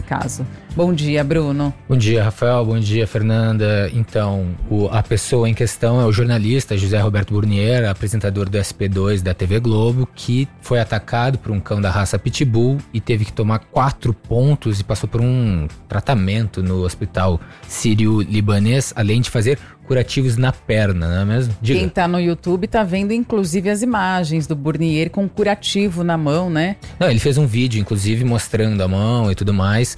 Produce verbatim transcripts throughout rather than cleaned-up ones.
caso. Bom dia, Bruno. Bom dia, Rafael. Bom dia, Fernanda. Então, o, a pessoa em questão é o jornalista José Roberto Burnier, apresentador do S P dois da T V Globo, que foi atacado por um cão da raça Pitbull e teve que tomar quatro pontos e passou por um tratamento no hospital sírio-libanês, além de fazer curativos na perna, não é mesmo? Diga. Quem tá no YouTube tá vendo inclusive as imagens do Burnier com curativo na mão, né? Não, ele fez um vídeo, inclusive, mostrando a mão e tudo mais.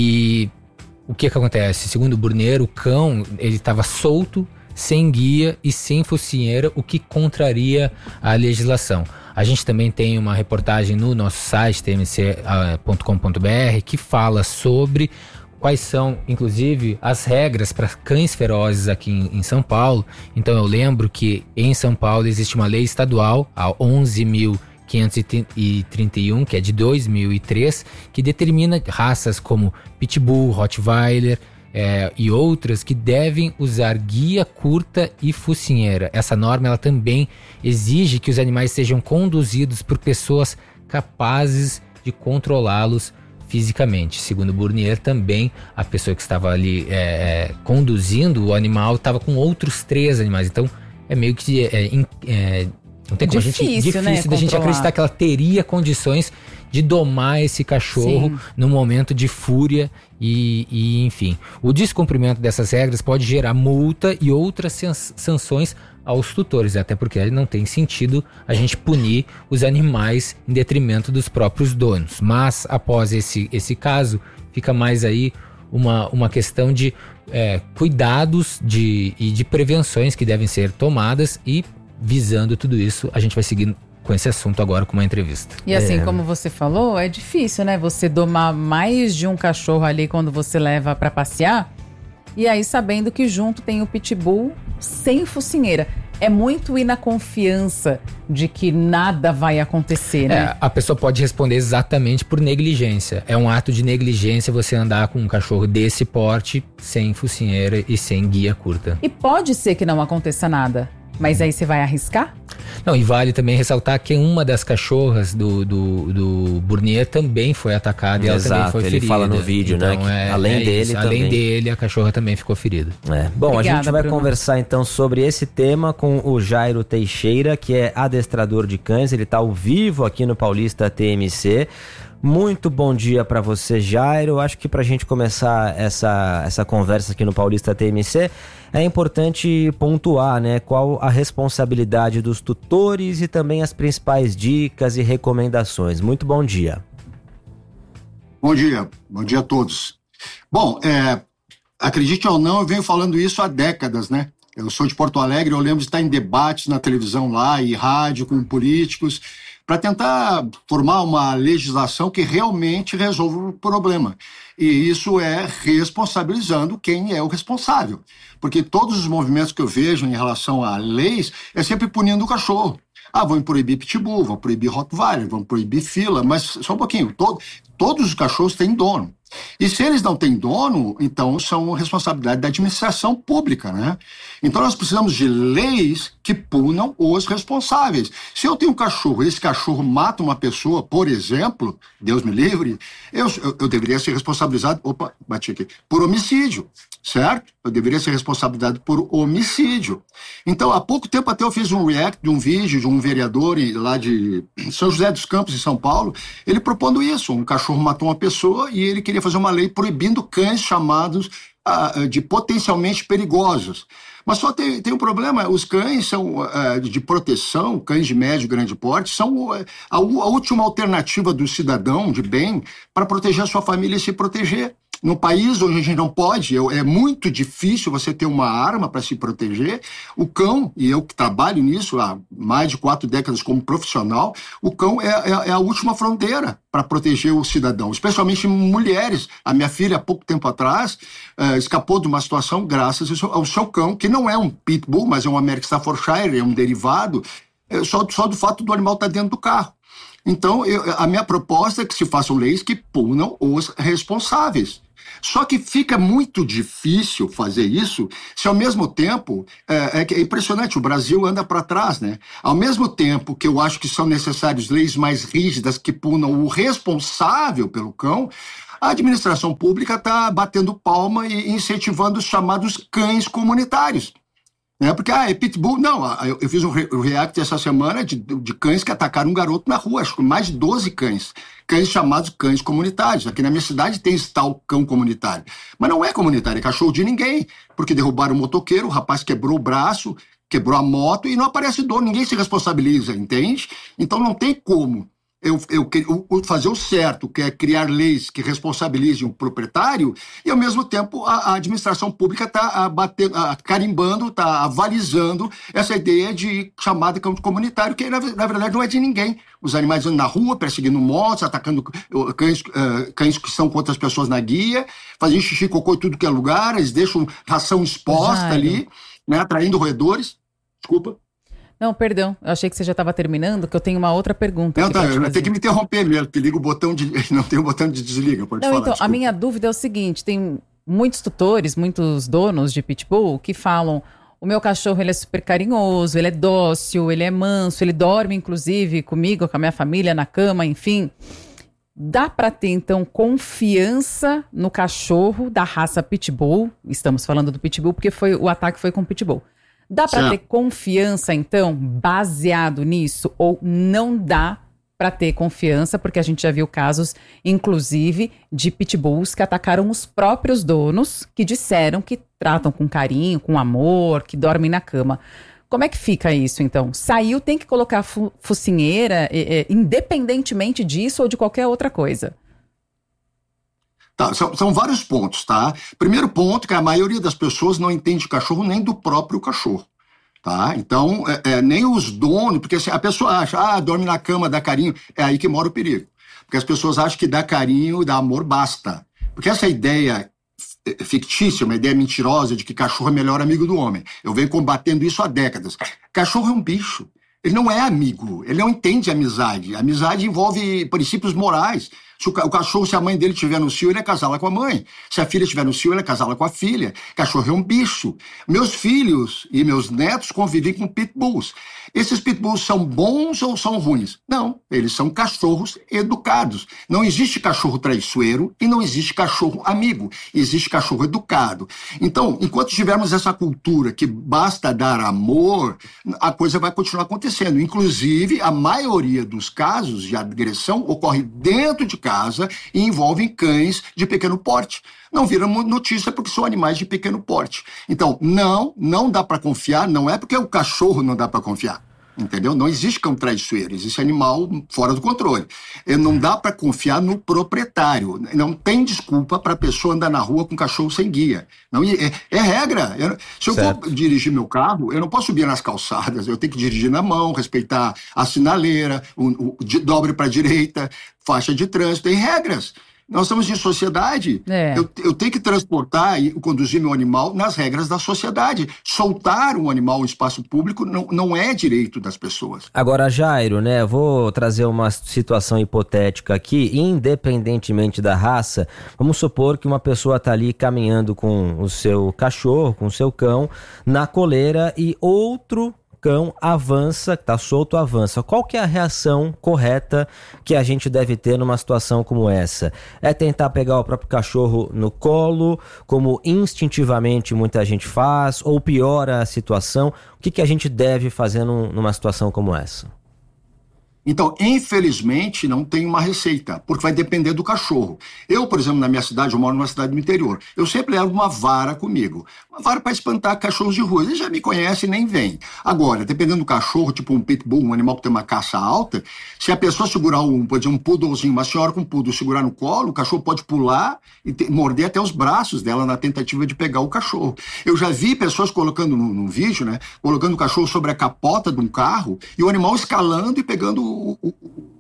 E o que que acontece? Segundo o Burnier, o cão, ele estava solto, sem guia e sem focinheira, o que contraria a legislação. A gente também tem uma reportagem no nosso site, t m c ponto com ponto b r, que fala sobre quais são, inclusive, as regras para cães ferozes aqui em, em São Paulo. Então eu lembro que em São Paulo existe uma lei estadual, a onze mil quinhentos e trinta e um, que é de dois mil e três, que determina raças como Pitbull, Rottweiler é, e outras que devem usar guia curta e focinheira. Essa norma ela também exige que os animais sejam conduzidos por pessoas capazes de controlá-los fisicamente. Segundo Burnier, também a pessoa que estava ali é, é, conduzindo o animal estava com outros três animais. Então é meio que é, é, não tem como difícil, a gente, difícil né, da gente acreditar que ela teria condições de domar esse cachorro. Sim. No momento de fúria e, e enfim. O descumprimento dessas regras pode gerar multa e outras sanções aos tutores, até porque não tem sentido a gente punir os animais em detrimento dos próprios donos. Mas após esse, esse caso, fica mais aí uma, uma questão de é, cuidados de, e de prevenções que devem ser tomadas, e visando tudo isso, a gente vai seguir com esse assunto agora com uma entrevista. E assim, é... como você falou, é difícil, né? Você domar mais de um cachorro ali quando você leva pra passear, e aí sabendo que junto tem o Pitbull sem focinheira. É muito ir na confiança de que nada vai acontecer, né? É, a pessoa pode responder exatamente por negligência. É um ato de negligência você andar com um cachorro desse porte, sem focinheira e sem guia curta. E pode ser que não aconteça nada, mas aí você vai arriscar? Não, e vale também ressaltar que uma das cachorras do, do, do Burnier também foi atacada. E ela Exato, também foi ele ferida. fala no vídeo, então, né? Que é, além é dele isso, também. Além dele, a cachorra também ficou ferida. É. Bom, Obrigada, a gente vai Bruno. conversar então sobre esse tema com o Jairo Teixeira, que é adestrador de cães. Ele está ao vivo aqui no Paulista T M C. Muito bom dia para você, Jairo. Acho que para a gente começar essa, essa conversa aqui no Paulista T M C, é importante pontuar, né, qual a responsabilidade dos tutores e também as principais dicas e recomendações. Muito bom dia. Bom dia, bom dia a todos. Bom, é, acredite ou não, eu venho falando isso há décadas, né? Eu sou de Porto Alegre, eu lembro de estar em debates na televisão lá e rádio com políticos, para tentar formar uma legislação que realmente resolva o problema. E isso é responsabilizando quem é o responsável. Porque todos os movimentos que eu vejo em relação a leis é sempre punindo o cachorro. Ah, vão proibir pitbull, vão proibir rottweiler, vão proibir fila, mas só um pouquinho, todo, todos os cachorros têm dono. E se eles não têm dono, então são responsabilidade da administração pública, né? Então nós precisamos de leis que punam os responsáveis. Se eu tenho um cachorro e esse cachorro mata uma pessoa, por exemplo, Deus me livre, eu, eu, eu deveria ser responsabilizado, opa, bati aqui, por homicídio, certo? Eu deveria ser responsabilizado por homicídio. Então, há pouco tempo até eu fiz um react de um vídeo de um vereador lá de São José dos Campos, em São Paulo, ele propondo isso, um cachorro matou uma pessoa e ele queria fazer uma lei proibindo cães chamados uh, de potencialmente perigosos. Mas só tem, tem um problema, os cães são uh, de proteção, cães de médio e grande porte, são uh, a, a última alternativa do cidadão de bem para proteger a sua família e se proteger. No país onde a gente não pode, é muito difícil você ter uma arma para se proteger, o cão, e eu que trabalho nisso há mais de quatro décadas como profissional, o cão é, é, é a última fronteira para proteger o cidadão, especialmente mulheres. A minha filha, há pouco tempo atrás, uh, escapou de uma situação graças ao seu, ao seu cão, que não é um pitbull, mas é um American Staffordshire, é um derivado, é só, só do fato do animal estar dentro do carro. Então, eu, a minha proposta é que se façam leis que punam os responsáveis. Só que fica muito difícil fazer isso se ao mesmo tempo, é, é impressionante, o Brasil anda para trás, né? Ao mesmo tempo que eu acho que são necessárias leis mais rígidas que punam o responsável pelo cão, a administração pública está batendo palma e incentivando os chamados cães comunitários. É porque, ah, é pitbull. Não, eu, eu fiz um, re, um react essa semana de, de cães que atacaram um garoto na rua, acho que mais de doze cães. Cães chamados cães comunitários. Aqui na minha cidade tem esse tal cão comunitário. Mas não é comunitário, é cachorro de ninguém. Porque derrubaram o motoqueiro, o rapaz quebrou o braço, quebrou a moto e não aparece dono, ninguém se responsabiliza, entende? Então não tem como Eu, eu, eu fazer o certo, que é criar leis que responsabilizem o proprietário, e ao mesmo tempo a, a administração pública está carimbando, está avalizando essa ideia de chamada cão comunitário, que na, na verdade não é de ninguém. Os animais andam na rua, perseguindo motos, atacando cães, uh, cães que estão com outras pessoas na guia, fazendo xixi, cocô em tudo que é lugar, eles deixam ração exposta Jairo. ali, né, atraindo roedores. Desculpa. Não, perdão, eu achei que você já estava terminando, que eu tenho uma outra pergunta. Não, tá, eu tenho que me interromper mesmo, que liga o botão de... Não tem o botão de desliga, pode não, falar. Então, desculpa. A minha dúvida é o seguinte, tem muitos tutores, muitos donos de pitbull que falam, o meu cachorro ele é super carinhoso, ele é dócil, ele é manso, ele dorme inclusive comigo, com a minha família na cama, enfim. Dá para ter, então, confiança no cachorro da raça pitbull, estamos falando do pitbull porque foi, o ataque foi com pitbull. Dá para ter confiança, então, baseado nisso? Ou não dá para ter confiança? Porque a gente já viu casos, inclusive, de pitbulls que atacaram os próprios donos, que disseram que tratam com carinho, com amor, que dormem na cama. Como é que fica isso, então? Saiu, tem que colocar fu- focinheira, é, é, independentemente disso ou de qualquer outra coisa? Tá, são, são vários pontos, tá? Primeiro ponto, que a maioria das pessoas não entende cachorro nem do próprio cachorro, tá? Então, é, é, nem os donos, porque assim, a pessoa acha, ah, dorme na cama, dá carinho, é aí que mora o perigo. Porque as pessoas acham que dar carinho, dar amor, basta. Porque essa ideia fictícia, uma ideia mentirosa de que cachorro é melhor amigo do homem. Eu venho combatendo isso há décadas. Cachorro é um bicho. Ele não é amigo, ele não entende amizade. Amizade envolve princípios morais. Se o, o cachorro, se a mãe dele estiver no cio, ele é casá-la com a mãe. Se a filha estiver no cio, ele é casá-la com a filha. Cachorro é um bicho. Meus filhos e meus netos convivem com pitbulls. Esses pitbulls são bons ou são ruins? Não, eles são cachorros educados. Não existe cachorro traiçoeiro e não existe cachorro amigo. Existe cachorro educado. Então, enquanto tivermos essa cultura que basta dar amor, a coisa vai continuar acontecendo. Inclusive, a maioria dos casos de agressão ocorre dentro de casa e envolvem cães de pequeno porte. Não viram notícia porque são animais de pequeno porte. Então, não, não dá para confiar, não é porque o cachorro não dá para confiar. Entendeu? Não existe cão traiçoeiro, existe animal fora do controle. Não dá para confiar no proprietário. Não tem desculpa para a pessoa andar na rua com cachorro sem guia. Não, é, é regra. Eu, se eu certo. for dirigir meu carro, eu não posso subir nas calçadas, eu tenho que dirigir na mão, respeitar a sinaleira, o, o, dobre para a direita, faixa de trânsito, tem regras. Nós estamos em sociedade, é. eu, eu tenho que transportar e conduzir meu animal nas regras da sociedade. Soltar um animal em espaço público não, não é direito das pessoas. Agora, Jairo, né, eu vou trazer uma situação hipotética aqui, independentemente da raça. Vamos supor que uma pessoa está ali caminhando com o seu cachorro, com o seu cão, na coleira e outro cão avança, tá solto, avança. Qual que é a reação correta que a gente deve ter numa situação como essa? É tentar pegar o próprio cachorro no colo, como instintivamente muita gente faz, ou piora a situação? O que, que a gente deve fazer num, numa situação como essa? Então, infelizmente, não tem uma receita, porque vai depender do cachorro. Eu, por exemplo, na minha cidade, eu moro numa cidade do interior, eu sempre levo uma vara comigo. Uma vara para espantar cachorros de rua. Eles já me conhecem e nem vêm. Agora, dependendo do cachorro, tipo um pitbull, um animal que tem uma caça alta, se a pessoa segurar um, pode dizer, um poodlezinho, uma senhora com um poodle, segurar no colo, o cachorro pode pular e te, morder até os braços dela na tentativa de pegar o cachorro. Eu já vi pessoas colocando no, no vídeo, né, colocando o cachorro sobre a capota de um carro e o animal escalando e pegando o, o,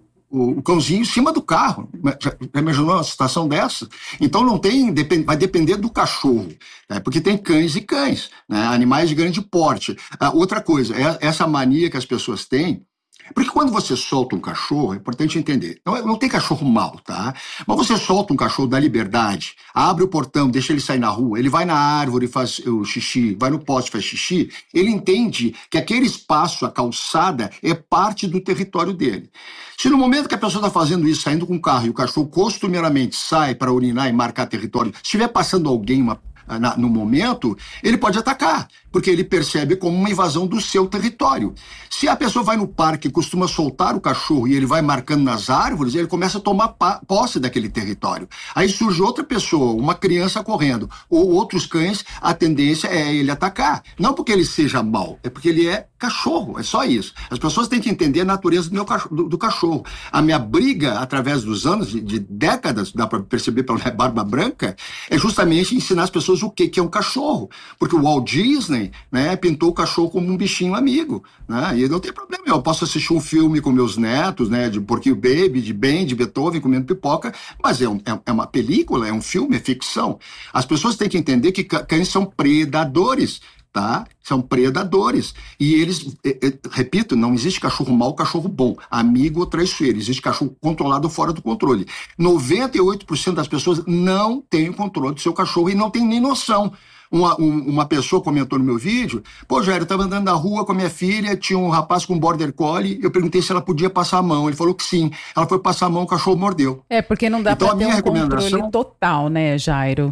o, o cãozinho em cima do carro. Já, já imaginou uma situação dessa? Então não tem, depend, vai depender do cachorro, né? Porque tem cães e cães, né? Animais de grande porte. Ah, outra coisa, é essa mania que as pessoas têm Porque quando você solta um cachorro, é importante entender, não, não tem cachorro mau, tá? Mas você solta um cachorro da liberdade, abre o portão, deixa ele sair na rua, ele vai na árvore e faz o xixi, vai no poste e faz xixi, ele entende que aquele espaço, a calçada, é parte do território dele. Se no momento que a pessoa está fazendo isso, saindo com o carro, e o cachorro costumeiramente sai para urinar e marcar território, se estiver passando alguém, uma Na, no momento, ele pode atacar, porque ele percebe como uma invasão do seu território. Se a pessoa vai no parque e costuma soltar o cachorro e ele vai marcando nas árvores, ele começa a tomar posse daquele território. Aí surge outra pessoa, uma criança correndo, ou outros cães, a tendência é ele atacar. Não porque ele seja mau, é porque ele é cachorro, é só isso. As pessoas têm que entender a natureza do, meu cachorro, do, do cachorro. A minha briga, através dos anos, de, de décadas, dá para perceber pela minha barba branca, é justamente ensinar as pessoas o que, que é um cachorro. Porque o Walt Disney, né, pintou o cachorro como um bichinho amigo, né, e não tem problema, eu posso assistir um filme com meus netos, né, de Porky Baby, de Ben, de Beethoven, comendo pipoca, mas é, um, é uma película, é um filme, é ficção. As pessoas têm que entender que cães são predadores, tá? São predadores. E eles, eh, eh, repito, não existe cachorro mau, cachorro bom, amigo ou traiçoeiro. Existe cachorro controlado fora do controle. noventa e oito por cento das pessoas não têm o controle do seu cachorro e não tem nem noção. Uma, um, uma pessoa comentou no meu vídeo, pô, Jair, eu estava andando na rua com a minha filha, tinha um rapaz com border collie, eu perguntei se ela podia passar a mão, ele falou que sim. Ela foi passar a mão, o cachorro mordeu. É, porque não dá então, para ter um recomendação... controle total, né, Jairo?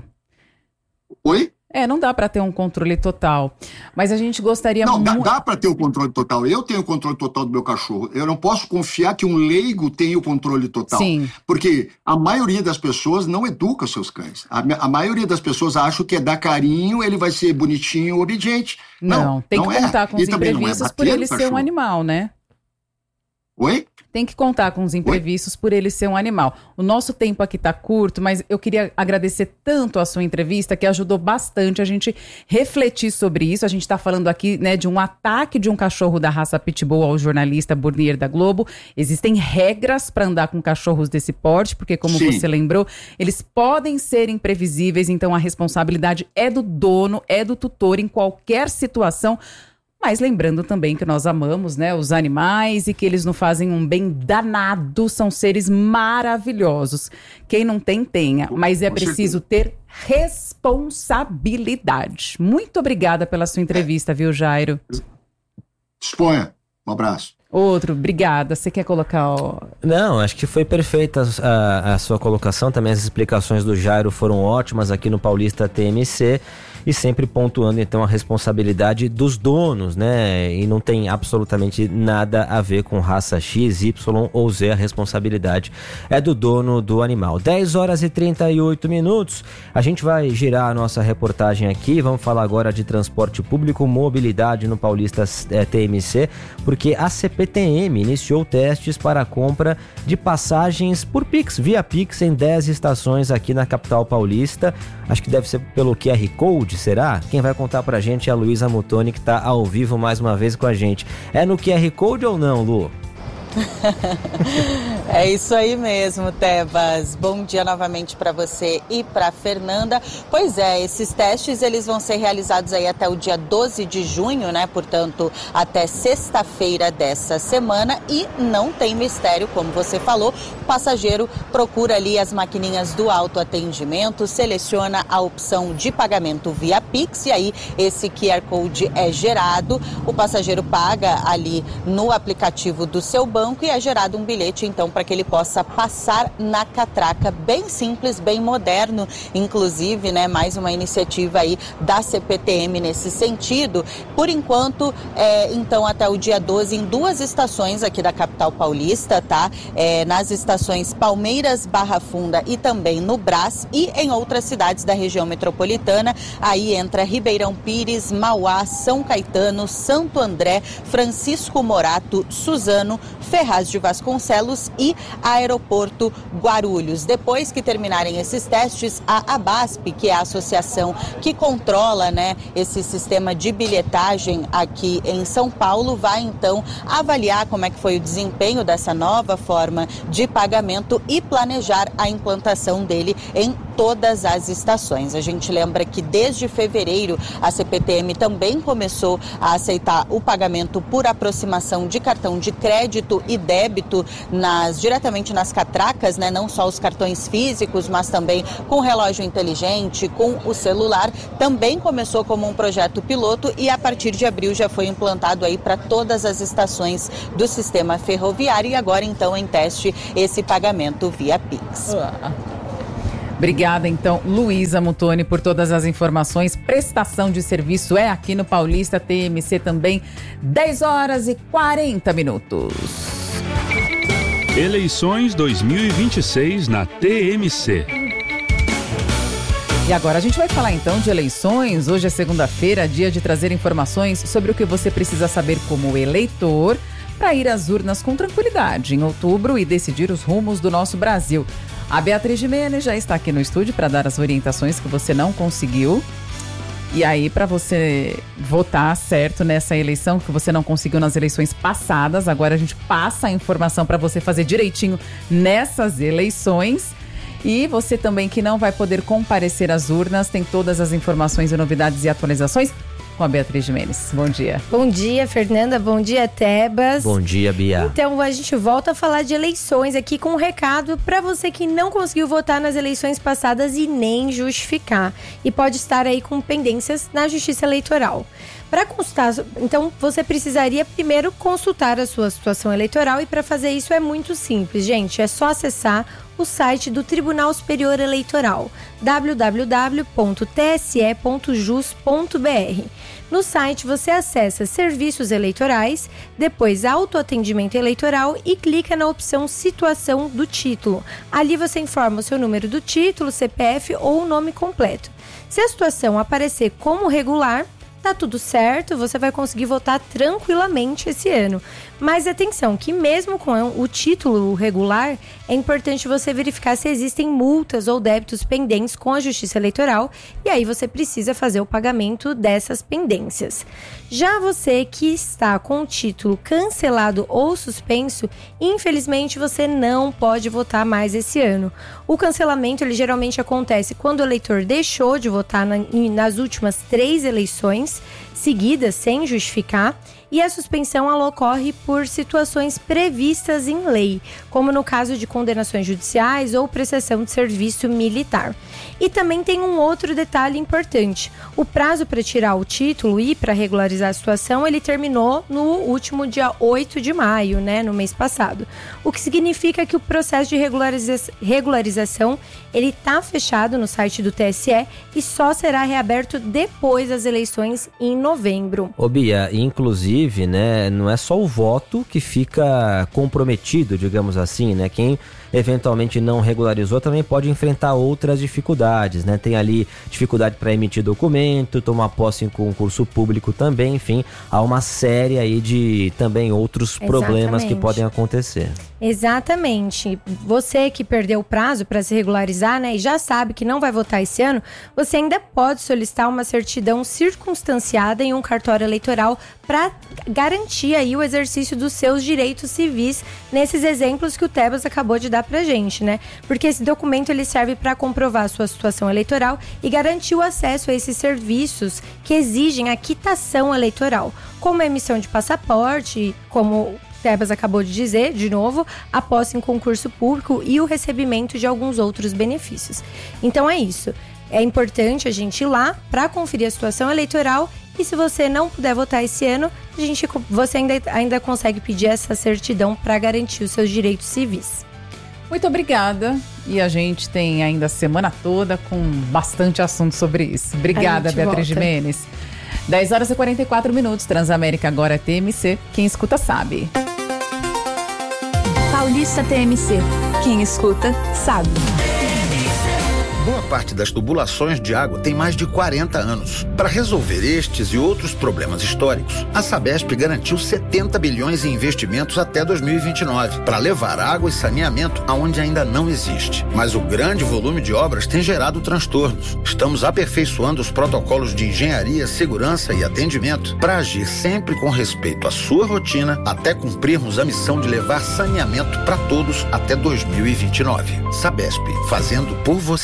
Oi? É, não dá para ter um controle total, mas a gente gostaria muito... Não, mu... dá, dá para ter o controle total. Eu tenho o controle total do meu cachorro. Eu não posso confiar que um leigo tenha o controle total. Sim. Porque a maioria das pessoas não educa seus cães. A, a maioria das pessoas acha que é dar carinho, ele vai ser bonitinho, obediente. Não, não tem não que é. contar com os e imprevistos é por ele cachorro. ser um animal, né? Oi? Tem que contar com os imprevistos Oi? por ele ser um animal. O nosso tempo aqui tá curto, mas eu queria agradecer tanto a sua entrevista, que ajudou bastante a gente refletir sobre isso. A gente tá falando aqui, né, de um ataque de um cachorro da raça Pitbull ao jornalista Burnier da Globo. Existem regras para andar com cachorros desse porte, porque como Sim. você lembrou, eles podem ser imprevisíveis, então a responsabilidade é do dono, é do tutor em qualquer situação. Mas lembrando também que nós amamos, né, os animais e que eles nos fazem um bem danado, são seres maravilhosos. Quem não tem, tenha, mas é preciso ter responsabilidade. Muito obrigada pela sua entrevista, viu, Jairo? Exponha. Um abraço. Outro, obrigada. Você quer colocar o... Não, acho que foi perfeita a, a sua colocação. Também as explicações do Jairo foram ótimas aqui no Paulista T M C. E sempre pontuando, então, a responsabilidade dos donos, né? E não tem absolutamente nada a ver com raça X, Y ou Z. A responsabilidade é do dono do animal. dez horas e trinta e oito minutos. A gente vai girar a nossa reportagem aqui. Vamos falar agora de transporte público, mobilidade no Paulista é, T M C, porque a C P T M iniciou testes para a compra de passagens por Pix, via Pix, em dez estações aqui na capital paulista. Acho que deve ser pelo Q R Code, será? Quem vai contar pra gente é a Luísa Mutoni, que tá ao vivo mais uma vez com a gente. É no Q R Code ou não, Lu? É isso aí mesmo, Tebas. Bom dia novamente para você e para Fernanda. Pois é, esses testes eles vão ser realizados aí até o dia doze de junho, né? Portanto, até sexta-feira dessa semana, e não tem mistério, como você falou. O passageiro procura ali as maquininhas do autoatendimento, seleciona a opção de pagamento via Pix e aí esse Q R Code é gerado. O passageiro paga ali no aplicativo do seu banco e é gerado um bilhete, então, para que ele possa passar na catraca. Bem simples, bem moderno, inclusive, né, mais uma iniciativa aí da C P T M nesse sentido. Por enquanto, é, então, até o dia doze, em duas estações aqui da capital paulista, tá? É, nas estações Palmeiras, Barra Funda e também no Brás, e em outras cidades da região metropolitana, aí entra Ribeirão Pires, Mauá, São Caetano, Santo André, Francisco Morato, Suzano, Ferraz de Vasconcelos e Aeroporto Guarulhos. Depois que terminarem esses testes, a ABASP, que é a associação que controla, né, esse sistema de bilhetagem aqui em São Paulo, vai então avaliar como é que foi o desempenho dessa nova forma de pagamento e planejar a implantação dele em todas as estações. A gente lembra que desde fevereiro a C P T M também começou a aceitar o pagamento por aproximação de cartão de crédito e débito nas, diretamente nas catracas, né? Não só os cartões físicos, mas também com relógio inteligente, com o celular. Também começou como um projeto piloto e a partir de abril já foi implantado aí para todas as estações do sistema ferroviário e agora então em teste esse pagamento via Pix. Obrigada, então, Luísa Muttoni, por todas as informações. Prestação de serviço é aqui no Paulista, T M C também, dez horas e quarenta minutos. Eleições dois mil e vinte e seis na T M C. E agora a gente vai falar então de eleições. Hoje é segunda-feira, dia de trazer informações sobre o que você precisa saber como eleitor para ir às urnas com tranquilidade em outubro e decidir os rumos do nosso Brasil. A Beatriz Gimenez já está aqui no estúdio para dar as orientações que você não conseguiu. E aí, para você votar certo nessa eleição, que você não conseguiu nas eleições passadas, agora a gente passa a informação para você fazer direitinho nessas eleições. E você também que não vai poder comparecer às urnas, tem todas as informações e novidades e atualizações com a Beatriz Gimenez. Bom dia. Bom dia, Fernanda. Bom dia, Tebas. Bom dia, Bia. Então, a gente volta a falar de eleições aqui com um recado para você que não conseguiu votar nas eleições passadas e nem justificar. E pode estar aí com pendências na Justiça Eleitoral. Para consultar, então, você precisaria primeiro consultar a sua situação eleitoral e para fazer isso é muito simples, gente. É só acessar o site do Tribunal Superior Eleitoral, w w w ponto t s e ponto jus ponto b r. No site você acessa Serviços Eleitorais, depois Autoatendimento Eleitoral e clica na opção Situação do Título. Ali você informa o seu número do título, C P F ou o nome completo. Se a situação aparecer como regular, tá tudo certo, você vai conseguir votar tranquilamente esse ano. Mas atenção, que mesmo com o título regular, é importante você verificar se existem multas ou débitos pendentes com a Justiça Eleitoral e aí você precisa fazer o pagamento dessas pendências. Já você que está com o título cancelado ou suspenso, infelizmente você não pode votar mais esse ano. O cancelamento ele geralmente acontece quando o eleitor deixou de votar na, nas últimas três eleições seguidas sem justificar, e a suspensão ela ocorre por situações previstas em lei, como no caso de condenações judiciais ou prestação de serviço militar. E também tem um outro detalhe importante. O prazo para tirar o título e para regularizar a situação, ele terminou no último dia oito de maio, né, no mês passado. O que significa que o processo de regulariza- regularização, ele está fechado no site do T S E e só será reaberto depois das eleições em novembro. Ô Bia, inclusive, né, não é só o voto que fica comprometido, digamos assim, né? Quem eventualmente não regularizou também pode enfrentar outras dificuldades, né? Tem ali dificuldade para emitir documento, tomar posse em concurso público também, enfim, há uma série aí de também outros problemas Exatamente. que podem acontecer. Exatamente. Você que perdeu o prazo para se regularizar, né, e já sabe que não vai votar esse ano, você ainda pode solicitar uma certidão circunstanciada em um cartório eleitoral para garantir aí o exercício dos seus direitos civis nesses exemplos que o Tebas acabou de dar pra gente, né? Porque esse documento ele serve para comprovar a sua situação eleitoral e garantir o acesso a esses serviços que exigem a quitação eleitoral, como a emissão de passaporte, como Tebas acabou de dizer, de novo, a posse em concurso público e o recebimento de alguns outros benefícios. Então é isso. É importante a gente ir lá para conferir a situação eleitoral e se você não puder votar esse ano, a gente, você ainda, ainda consegue pedir essa certidão para garantir os seus direitos civis. Muito obrigada. E a gente tem ainda a semana toda com bastante assunto sobre isso. Obrigada, Beatriz Gimenez. dez horas e quarenta e quatro minutos. Transamérica agora é T M C. Quem escuta sabe. Paulista T M C. Quem escuta sabe. Boa parte das tubulações de água tem mais de quarenta anos. Para resolver estes e outros problemas históricos, a Sabesp garantiu setenta bilhões em investimentos até dois mil e vinte e nove, para levar água e saneamento aonde ainda não existe. Mas o grande volume de obras tem gerado transtornos. Estamos aperfeiçoando os protocolos de engenharia, segurança e atendimento para agir sempre com respeito à sua rotina até cumprirmos a missão de levar saneamento para todos até dois mil e vinte e nove. Sabesp, fazendo por você.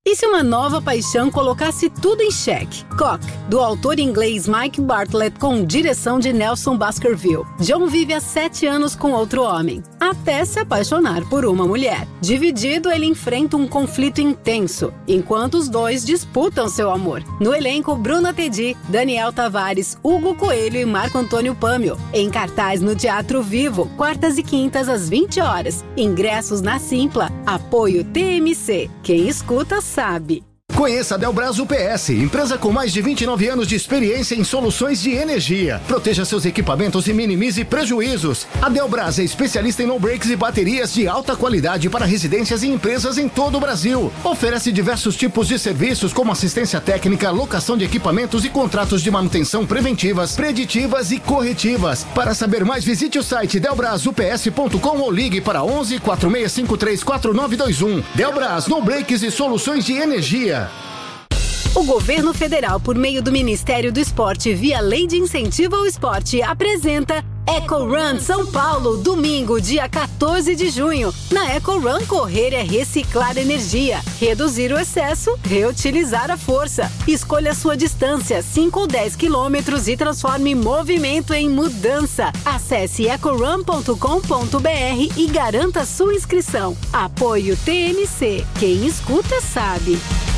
E se uma nova paixão colocasse tudo em xeque? Cock, do autor inglês Mike Bartlett, com direção de Nelson Baskerville. John vive há sete anos com outro homem, até se apaixonar por uma mulher. Dividido, ele enfrenta um conflito intenso, enquanto os dois disputam seu amor. No elenco, Bruna Tedi, Daniel Tavares, Hugo Coelho e Marco Antônio Pâmio. Em cartaz no Teatro Vivo, quartas e quintas às vinte horas. Ingressos na Simpla. Apoio T M C. Quem escuta sabe. Conheça a Delbras U P S, empresa com mais de vinte e nove anos de experiência em soluções de energia. Proteja seus equipamentos e minimize prejuízos. A Delbras é especialista em no-breaks e baterias de alta qualidade para residências e empresas em todo o Brasil. Oferece diversos tipos de serviços como assistência técnica, locação de equipamentos e contratos de manutenção preventivas, preditivas e corretivas. Para saber mais, visite o site delbras u p s ponto com ou ligue para onze, quatro seis cinco três, quatro nove dois um. Delbras, no-breaks e soluções de energia. O governo federal, por meio do Ministério do Esporte, via Lei de Incentivo ao Esporte, apresenta Eco Run São Paulo, domingo, dia quatorze de junho. Na Eco Run, correr é reciclar energia, reduzir o excesso, reutilizar a força. Escolha a sua distância, cinco ou dez quilômetros, e transforme movimento em mudança. Acesse eco run ponto com ponto b r e garanta sua inscrição. Apoio T M C. Quem escuta sabe.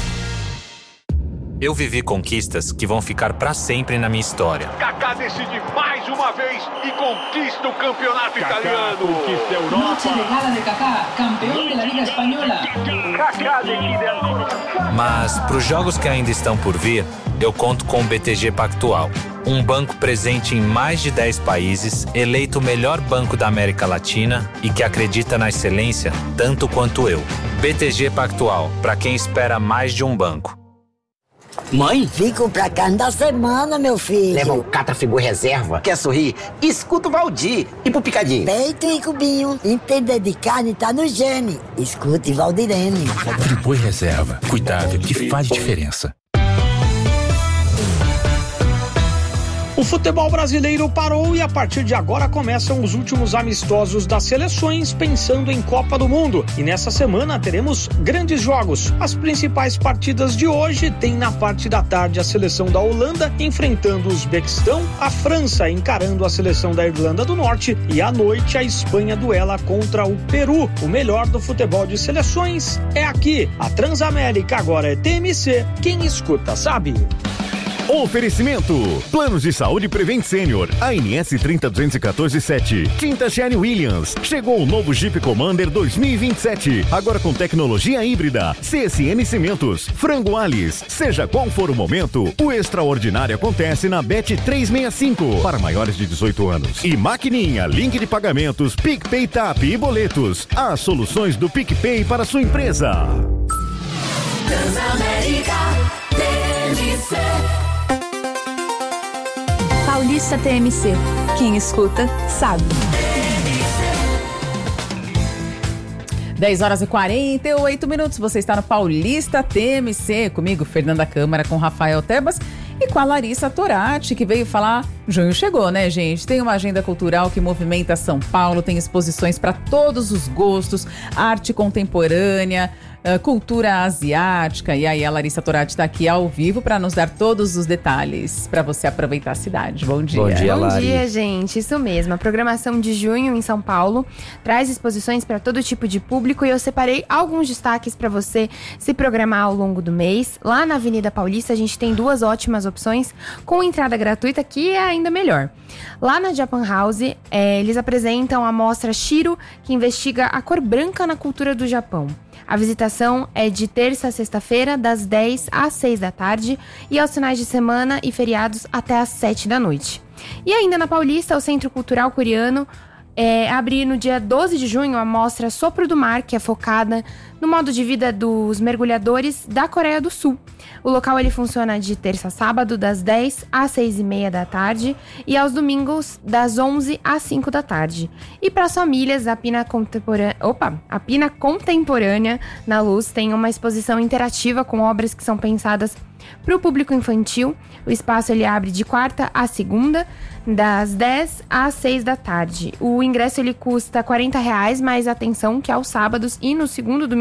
Eu vivi conquistas que vão ficar pra sempre na minha história. Kaká decide mais uma vez e conquista o campeonato Kaká italiano. Conquista a Europa. Noche de gala de Kaká, campeão da Liga Espanhola. Kaká decide. Mas pros jogos que ainda estão por vir, eu conto com o B T G Pactual. Um banco presente em mais de dez países, eleito o melhor banco da América Latina e que acredita na excelência tanto quanto eu. B T G Pactual, pra quem espera mais de um banco. Mãe? Fico pra carne da semana, meu filho. Leva um Catrafigu reserva. Quer sorrir? Escuta o Valdir. E pro picadinho? Peito e cubinho. Entender de carne tá no gene. Escute Valdirene. Friboi reserva. Cuidado que faz diferença. O futebol brasileiro parou e a partir de agora começam os últimos amistosos das seleções pensando em Copa do Mundo. E nessa semana teremos grandes jogos. As principais partidas de hoje tem na parte da tarde a seleção da Holanda enfrentando o Uzbequistão, a França encarando a seleção da Irlanda do Norte e à noite a Espanha duela contra o Peru. O melhor do futebol de seleções é aqui. A Transamérica agora é T M C. Quem escuta sabe. Oferecimento: Planos de Saúde Prevent Senior, A N S trinta duzentos e quatorze sete. Tinta Sherwin Williams. Chegou o novo Jeep Commander dois mil e vinte e sete, agora com tecnologia híbrida. C S N Cimentos. Frango Alice. Seja qual for o momento, o extraordinário acontece na Bet trezentos e sessenta e cinco para maiores de dezoito anos. E Maquininha, link de pagamentos, PicPay Tap e boletos. As soluções do PicPay para sua empresa. Transamérica T M C. Paulista T M C. Quem escuta, sabe. dez horas e quarenta e oito minutos. Você está no Paulista T M C. Comigo, Fernanda Câmara, com Rafael Tebas e com a Larissa Torati, que veio falar. Junho chegou, né, gente? Tem uma agenda cultural que movimenta São Paulo, tem exposições para todos os gostos, arte contemporânea, uh, cultura asiática. E aí a Larissa Torati está aqui ao vivo para nos dar todos os detalhes para você aproveitar a cidade. Bom dia. Bom dia, Bom dia, gente. Isso mesmo. A programação de junho em São Paulo traz exposições para todo tipo de público e eu separei alguns destaques para você se programar ao longo do mês. Lá na Avenida Paulista a gente tem duas ótimas opções com entrada gratuita, que é ainda melhor. Lá na Japan House, é, eles apresentam a mostra Shiro, que investiga a cor branca na cultura do Japão. A visitação é de terça a sexta-feira, das dez às seis da tarde, e aos finais de semana e feriados até às sete da noite. E ainda na Paulista, o Centro Cultural Coreano é, abre no dia doze de junho a mostra Sopro do Mar, que é focada no modo de vida dos mergulhadores da Coreia do Sul. O local ele funciona de terça a sábado, das dez às seis e meia da tarde, e aos domingos, das onze às cinco da tarde. E para as famílias, a Pina Contemporânea, opa, a Pina Contemporânea na Luz tem uma exposição interativa com obras que são pensadas para o público infantil. O espaço ele abre de quarta a segunda, das dez às seis da tarde. O ingresso ele custa quarenta reais, mas atenção que aos sábados e no segundo domingo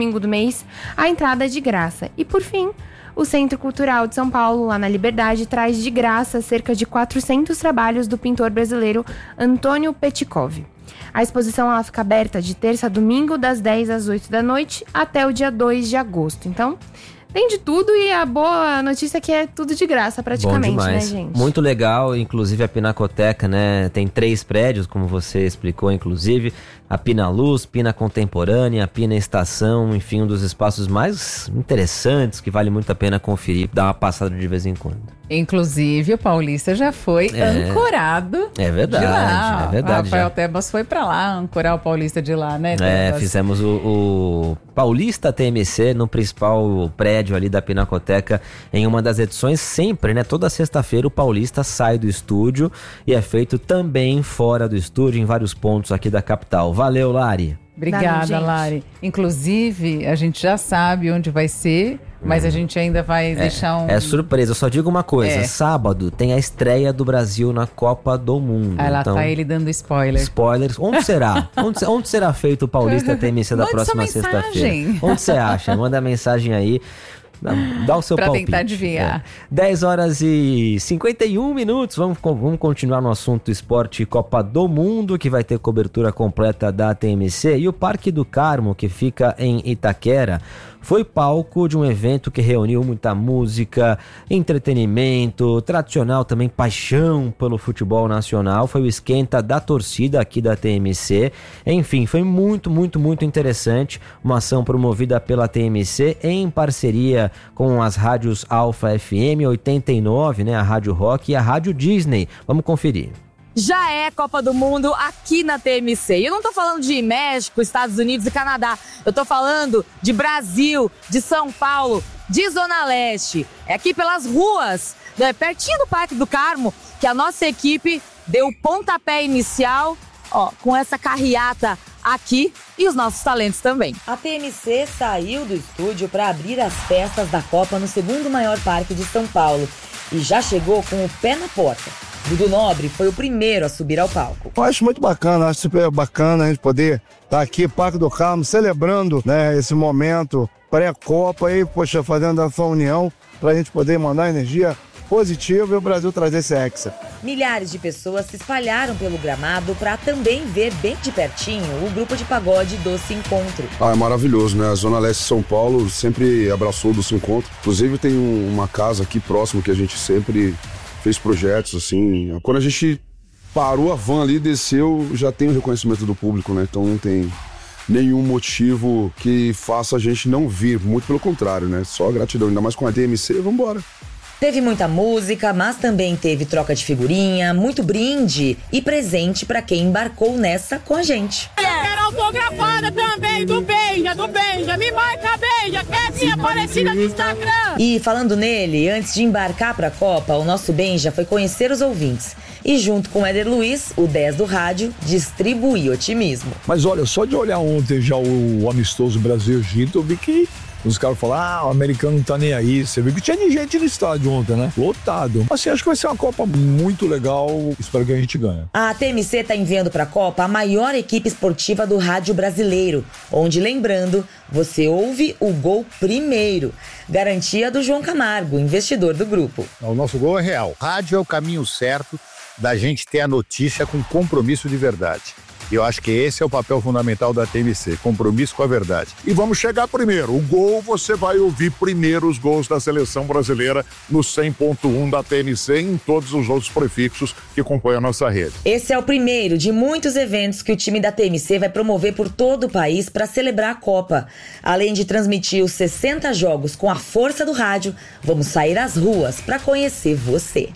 domingo do mês, a entrada é de graça. E por fim, o Centro Cultural de São Paulo, lá na Liberdade, traz de graça cerca de quatrocentos trabalhos do pintor brasileiro Antônio Petkov. A exposição ela fica aberta de terça a domingo, das dez às oito da noite, até o dia dois de agosto. Então, tem de tudo e a boa notícia é que é tudo de graça praticamente, né, gente? Muito legal, inclusive a Pinacoteca, né? Tem três prédios, como você explicou, inclusive. A Pina Luz, Pina Contemporânea, a Pina Estação, enfim, um dos espaços mais interessantes que vale muito a pena conferir, dar uma passada de vez em quando. Inclusive, o Paulista já foi é, ancorado é verdade, de lá. É verdade. O Rafael já. Tebas foi pra lá ancorar o Paulista de lá, né, Tebas? É, fizemos o, o Paulista T M C no principal prédio ali da Pinacoteca em uma das edições, sempre, né? Toda sexta-feira o Paulista sai do estúdio e é feito também fora do estúdio, em vários pontos aqui da capital. Valeu, Lari. Obrigada, Valeu, Lari. Inclusive, a gente já sabe onde vai ser, mas hum. a gente ainda vai é, deixar um... É surpresa, eu só digo uma coisa. É. Sábado tem a estreia do Brasil na Copa do Mundo. Ah, lá então, tá ele dando spoiler. Spoilers. Onde será? onde, onde será feito o Paulista T M C da próxima sexta-feira? Onde você acha? Manda mensagem aí. Dá o seu pra palpite. Pra tentar adivinhar. É. dez horas e cinquenta e um minutos. Vamos, vamos continuar no assunto esporte Copa do Mundo, que vai ter cobertura completa da T M C. E o Parque do Carmo, que fica em Itaquera, foi palco de um evento que reuniu muita música, entretenimento, tradicional também paixão pelo futebol nacional. Foi o esquenta da torcida aqui da T M C. Enfim, foi muito, muito, muito interessante. Uma ação promovida pela T M C em parceria com as rádios Alfa F M oitenta e nove, né, a Rádio Rock e a Rádio Disney. Vamos conferir. Já é Copa do Mundo aqui na T M C. E eu não tô falando de México, Estados Unidos e Canadá. Eu tô falando de Brasil, de São Paulo, de Zona Leste. É aqui pelas ruas, né, pertinho do Parque do Carmo, que a nossa equipe deu o pontapé inicial, ó, com essa carreata aqui e os nossos talentos também. A T M C saiu do estúdio para abrir as festas da Copa no segundo maior parque de São Paulo e já chegou com o pé na porta. Dudu Nobre foi o primeiro a subir ao palco. Eu acho muito bacana, acho super bacana a gente poder estar aqui, Parque do Carmo, celebrando, né, esse momento pré-Copa e, poxa, fazendo essa união para a gente poder mandar energia positiva e o Brasil trazer esse hexa. Milhares de pessoas se espalharam pelo gramado para também ver bem de pertinho o grupo de pagode Doce Encontro. Ah, é maravilhoso, né? A Zona Leste de São Paulo sempre abraçou o Doce Encontro. Inclusive tem um, uma casa aqui próximo que a gente sempre fez projetos, assim. Quando a gente parou a van ali, desceu, já tem o reconhecimento do público, né? Então não tem nenhum motivo que faça a gente não vir. Muito pelo contrário, né? Só gratidão. Ainda mais com a T M C, vambora. Teve muita música, mas também teve troca de figurinha, muito brinde e presente para quem embarcou nessa com a gente. Eu quero autografada também do Benja, do Benja, me marca Benja, que é minha parecida no Instagram. E falando nele, antes de embarcar para a Copa, o nosso Benja foi conhecer os ouvintes e junto com o Éder Luiz, o dez do rádio, distribuir otimismo. Mas olha, só de olhar ontem já o amistoso Brasil-Egito, eu vi que os caras falaram, ah, o americano não tá nem aí. Você viu que tinha gente no estádio ontem, né? Lotado. Assim, acho que vai ser uma Copa muito legal. Espero que a gente ganhe. A T M C tá enviando pra Copa a maior equipe esportiva do rádio brasileiro, onde, lembrando, você ouve o gol primeiro. Garantia do João Camargo, investidor do grupo. O nosso gol é real. Rádio é o caminho certo da gente ter a notícia com compromisso de verdade. E eu acho que esse é o papel fundamental da T M C, compromisso com a verdade. E vamos chegar primeiro. O gol, você vai ouvir primeiro os gols da seleção brasileira no cem ponto um da T M C e em todos os outros prefixos que compõem a nossa rede. Esse é o primeiro de muitos eventos que o time da T M C vai promover por todo o país para celebrar a Copa. Além de transmitir os sessenta jogos com a força do rádio, vamos sair às ruas para conhecer você.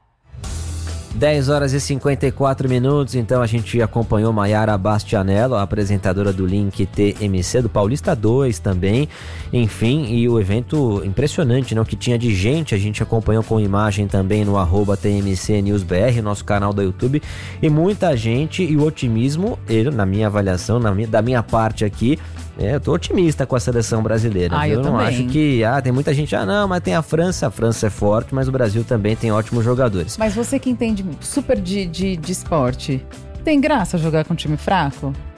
dez horas e cinquenta e quatro minutos, então a gente acompanhou Maiara Bastianello, a apresentadora do Link T M C, do Paulista dois também, enfim, e o evento impressionante, né, o que tinha de gente, a gente acompanhou com imagem também no arroba T M C News B R, nosso canal do YouTube, e muita gente, e o otimismo, eu, na minha avaliação, na minha, da minha parte aqui, é, eu tô otimista com a seleção brasileira. Ah, eu, eu não também. acho que, ah, tem muita gente, ah não, mas tem a França, a França é forte, mas o Brasil também tem ótimos jogadores. Mas você que entende super de, de, de esporte, tem graça jogar com um time fraco?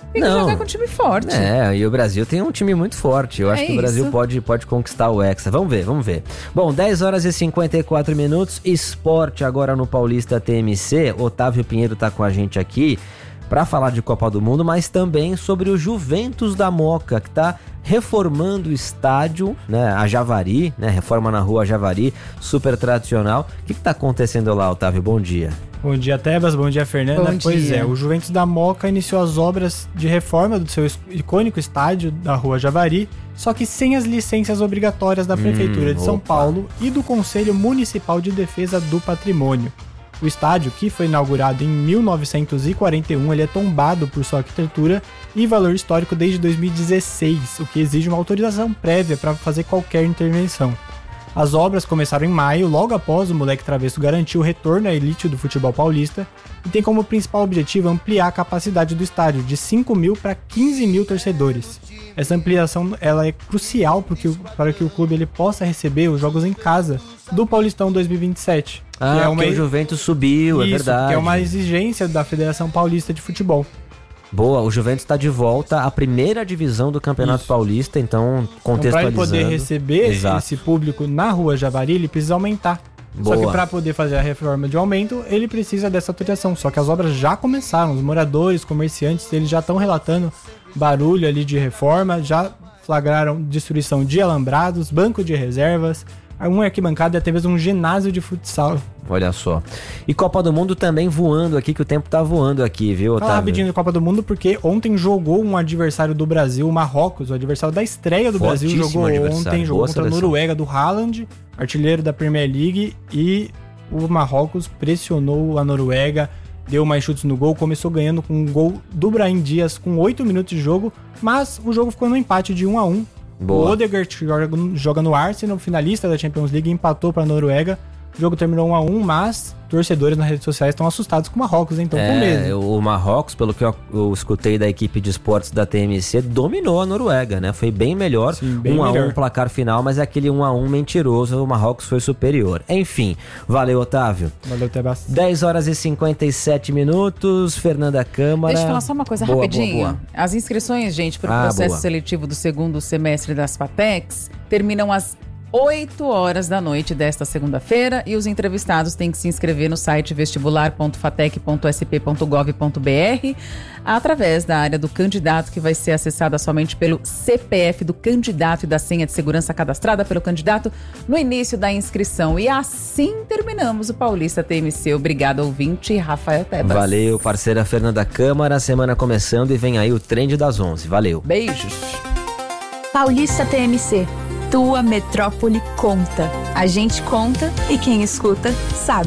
Tem que Não. jogar com um time forte. É, e o Brasil tem um time muito forte. Eu É acho que o Brasil isso. pode, pode conquistar o Hexa. Vamos ver, vamos ver. Bom, dez horas e cinquenta e quatro minutos. Esporte agora no Paulista T M C. Otávio Pinheiro tá com a gente aqui para falar de Copa do Mundo, mas também sobre o Juventus da Moca, que tá reformando o estádio, né, a Javari, né, reforma na rua Javari, super tradicional. O que que tá acontecendo lá, Otávio? Bom dia. Bom dia, Tebas. Bom dia, Fernanda. Bom pois dia. é, o Juventus da Moca iniciou as obras de reforma do seu icônico estádio da rua Javari, só que sem as licenças obrigatórias da Prefeitura Hum, de São opa. Paulo e do Conselho Municipal de Defesa do Patrimônio. O estádio, que foi inaugurado em mil novecentos e quarenta e um, ele é tombado por sua arquitetura e valor histórico desde dois mil e dezesseis, o que exige uma autorização prévia para fazer qualquer intervenção. As obras começaram em maio, logo após o Moleque Travesso garantir o retorno à elite do futebol paulista, e tem como principal objetivo ampliar a capacidade do estádio de cinco mil para quinze mil torcedores. Essa ampliação ela é crucial porque, para que o clube ele possa receber os jogos em casa do Paulistão dois mil e vinte e sete. Ah, que é porque uma... o Juventus subiu, Isso, é verdade. que é uma exigência da Federação Paulista de Futebol. Boa, o Juventus está de volta à primeira divisão do Campeonato Isso. Paulista, então Então, para contextualizando. ele poder receber Exato. esse público na rua Javari, ele precisa aumentar. Só Boa. que para poder fazer a reforma de aumento, ele precisa dessa autorização. Só que as obras já começaram, os moradores, comerciantes, eles já estão relatando barulho ali de reforma, já flagraram destruição de alambrados, banco de reservas, uma arquibancada e até mesmo um ginásio de futsal. Olha só. E Copa do Mundo também voando aqui, que o tempo tá voando aqui, viu, Fala Otávio? rapidinho de Copa do Mundo, porque ontem jogou um adversário do Brasil, o Marrocos, o adversário da estreia do Brasil, Fortíssimo jogou adversário, ontem, jogou boa contra a seleção. Noruega do Haaland, artilheiro da Premier League, e o Marrocos pressionou a Noruega, deu mais chutes no gol, começou ganhando com um gol do Brahim Dias com oito minutos de jogo, mas o jogo ficou no empate de um a um. Boa. O Odegaard joga, joga no Arsenal, finalista da Champions League, empatou para a Noruega. O jogo terminou um a um, mas torcedores nas redes sociais estão assustados com o Marrocos, então com medo. É, o Marrocos, pelo que eu, eu escutei da equipe de esportes da T M C, dominou a Noruega, né? Foi bem melhor. Sim, bem um a um melhor. placar final, mas é aquele um a um mentiroso, o Marrocos foi superior. Enfim, valeu, Otávio. Valeu, Tebas. dez horas e cinquenta e sete minutos, Fernanda Câmara. Deixa eu falar só uma coisa Boa, rapidinho. boa, boa. As inscrições, gente, para o Ah, processo boa. seletivo do segundo semestre das FATECs terminam às oito horas da noite desta segunda-feira e os entrevistados têm que se inscrever no site vestibular ponto fatec ponto s p ponto gov ponto b r através da área do candidato, que vai ser acessada somente pelo C P F do candidato e da senha de segurança cadastrada pelo candidato no início da inscrição. E assim terminamos o Paulista T M C. Obrigado, ouvinte, Rafael Tebas. Valeu, parceira Fernanda Câmara, semana começando e vem aí o Trend das onze. Valeu. Beijos. Paulista T M C. Tua metrópole conta. A gente conta e quem escuta sabe.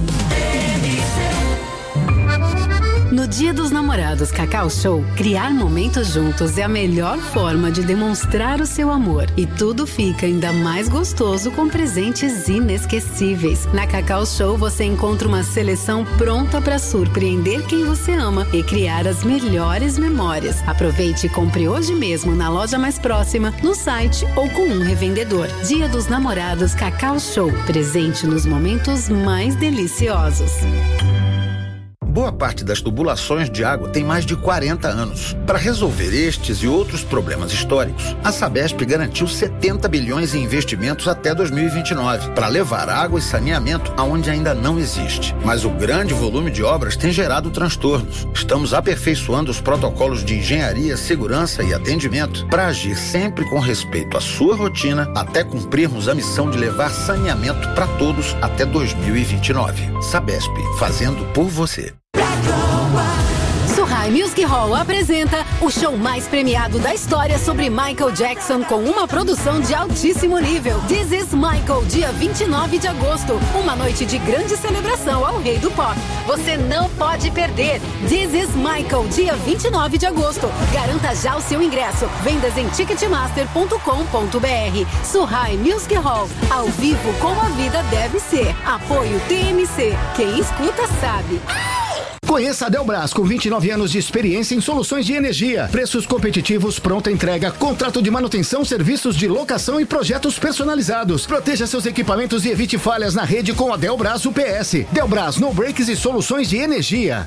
No Dia dos Namorados Cacau Show, criar momentos juntos é a melhor forma de demonstrar o seu amor. E tudo fica ainda mais gostoso com presentes inesquecíveis. Na Cacau Show você encontra uma seleção pronta para surpreender quem você ama e criar as melhores memórias. Aproveite e compre hoje mesmo na loja mais próxima, no site ou com um revendedor. Dia dos Namorados Cacau Show. Presente nos momentos mais deliciosos. Boa parte das tubulações de água tem mais de quarenta anos. Para resolver estes e outros problemas históricos, a Sabesp garantiu setenta bilhões em investimentos até dois mil e vinte e nove, para levar água e saneamento aonde ainda não existe. Mas o grande volume de obras tem gerado transtornos. Estamos aperfeiçoando os protocolos de engenharia, segurança e atendimento para agir sempre com respeito à sua rotina, até cumprirmos a missão de levar saneamento para todos até dois mil e vinte e nove. Sabesp, fazendo por você. Surrai Music Hall apresenta o show mais premiado da história sobre Michael Jackson com uma produção de altíssimo nível. This is Michael, dia vinte e nove de agosto. Uma noite de grande celebração ao rei do pop. Você não pode perder. This is Michael, dia vinte e nove de agosto. Garanta já o seu ingresso. Vendas em ticketmaster ponto com ponto b r. Surrai Music Hall, ao vivo como a vida deve ser. Apoio T M C. Quem escuta sabe. Conheça a Delbras, com vinte e nove anos de experiência em soluções de energia, preços competitivos, pronta entrega, contrato de manutenção, serviços de locação e projetos personalizados. Proteja seus equipamentos e evite falhas na rede com a Delbras U P S. Delbras, no breaks e soluções de energia.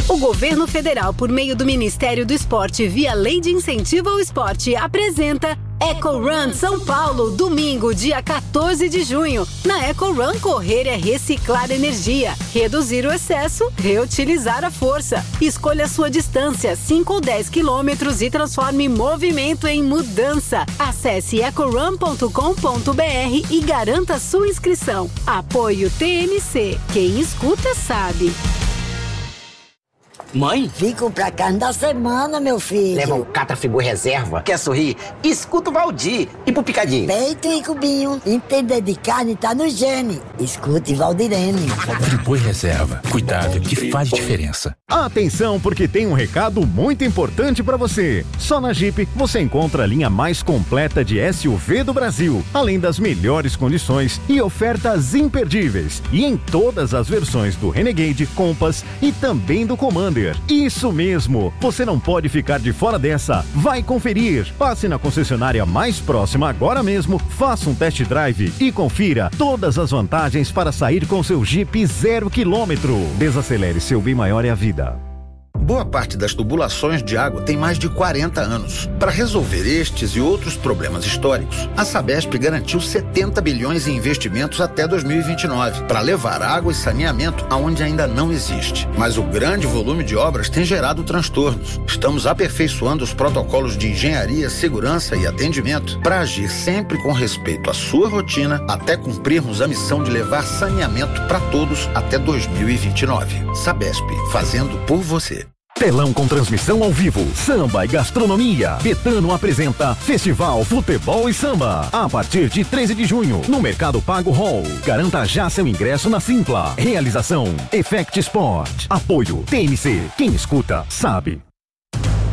O governo federal, por meio do Ministério do Esporte, via Lei de Incentivo ao Esporte, apresenta Eco Run São Paulo, domingo, dia quatorze de junho. Na Eco Run, correr é reciclar energia, reduzir o excesso, reutilizar a força. Escolha a sua distância, cinco ou dez quilômetros, e transforme movimento em mudança. Acesse eco run ponto com ponto b r e garanta sua inscrição. Apoio T M C. Quem escuta sabe. Mãe? Fico pra carne da semana, meu filho. Leva um Catrafibur reserva. Quer sorrir? Escuta o Valdir. E pro picadinho? Peito e cubinho. Entender de carne tá no gene. Escute Valdirene. Friboi reserva. Cuidado que faz diferença. Atenção, porque tem um recado muito importante pra você. Só na Jeep você encontra a linha mais completa de S U V do Brasil, além das melhores condições e ofertas imperdíveis. E em todas as versões do Renegade, Compass e também do Commander. Isso mesmo, você não pode ficar de fora dessa. Vai conferir. Passe na concessionária mais próxima agora mesmo, faça um test drive e confira todas as vantagens para sair com seu Jeep zero quilômetro. Desacelere, seu bem maior é a vida. Boa parte das tubulações de água tem mais de quarenta anos. Para resolver estes e outros problemas históricos, a Sabesp garantiu setenta bilhões em investimentos até dois mil e vinte e nove, para levar água e saneamento aonde ainda não existe. Mas o grande volume de obras tem gerado transtornos. Estamos aperfeiçoando os protocolos de engenharia, segurança e atendimento para agir sempre com respeito à sua rotina, até cumprirmos a missão de levar saneamento para todos até dois mil e vinte e nove. Sabesp, fazendo por você. Telão com transmissão ao vivo, samba e gastronomia. Betano apresenta Festival Futebol e Samba. A partir de treze de junho, no Mercado Pago Hall. Garanta já seu ingresso na Simpla. Realização Effect Sport. Apoio T M C. Quem escuta, sabe.